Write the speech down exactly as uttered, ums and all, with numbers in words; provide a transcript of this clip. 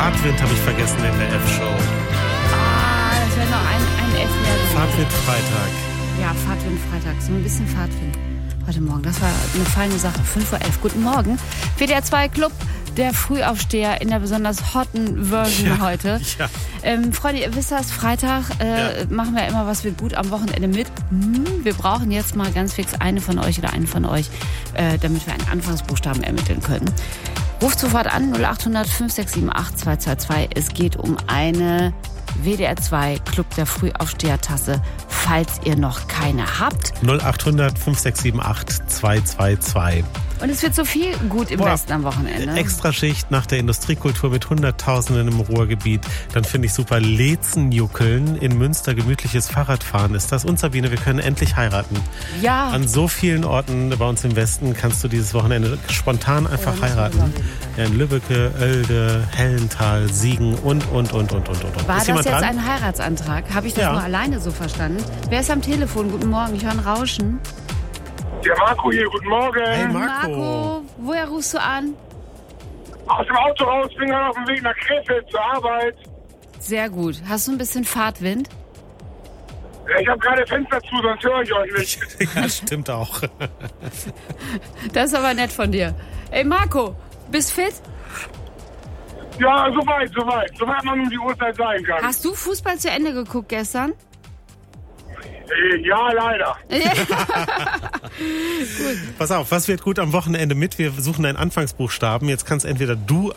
Fahrtwind habe ich vergessen in der F-Show. Ah, das wäre noch ein, ein F mehr. Fahrtwind Freitag. Ja, Fahrtwind Freitag. So ein bisschen Fahrtwind heute Morgen. Das war eine feine Sache. fünf Uhr elf. Guten Morgen. W D R zwei Club, der Frühaufsteher in der besonders hotten Version Ja, heute. ja. Ähm, Freunde, ihr wisst das, Freitag äh, Ja. machen wir immer, was wir gut am Wochenende mit. Hm, wir brauchen jetzt mal ganz fix eine von euch oder einen von euch, äh, damit wir einen Anfangsbuchstaben ermitteln können. Ruft sofort an, null acht hundert fünf sechs sieben acht zwei zwei zwei. Es geht um eine W D R zwei Club der Frühaufsteher-Tasse, falls ihr noch keine habt. null acht hundert fünf sechs sieben acht zwei zwei zwei. Und es wird so viel gut im Boah, Westen am Wochenende. Extraschicht nach der Industriekultur mit Hunderttausenden im Ruhrgebiet. Dann finde ich super Lezenjuckeln in Münster, gemütliches Fahrradfahren ist das. Und Sabine, wir können endlich heiraten. Ja. An so vielen Orten bei uns im Westen kannst du dieses Wochenende spontan einfach Oh, heiraten. Ja, in Lübbecke, Oelde, Hellental, Siegen und, und, und, und, und, und. War Ist das jemand jetzt dran? ein Heiratsantrag? Habe ich das Ja. nur alleine so verstanden? Wer ist am Telefon? Guten Morgen, ich höre ein Rauschen. Der Marco hier, guten Morgen. Hey, Marco. Marco, woher rufst du an? Aus dem Auto raus, bin gerade auf dem Weg nach Krefeld zur Arbeit. Sehr gut. Hast du ein bisschen Fahrtwind? Ich habe gerade Fenster zu, sonst höre ich euch nicht. Ja, stimmt auch. Das ist aber nett von dir. Ey Marco, bist fit? Ja, soweit, soweit. Soweit man um die Uhrzeit sein kann. Hast du Fußball zu Ende geguckt gestern? Äh, ja, leider. Pass auf, was wird gut am Wochenende mit? Wir suchen einen Anfangsbuchstaben. Jetzt kannst entweder du